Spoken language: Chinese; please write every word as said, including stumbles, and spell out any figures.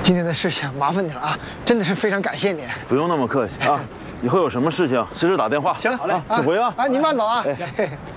今天的事情麻烦你了啊，真的是非常感谢你。 不用那么客气啊，以后有什么事情随时打电话。 行， 好嘞，请回啊！ 啊，您慢走啊。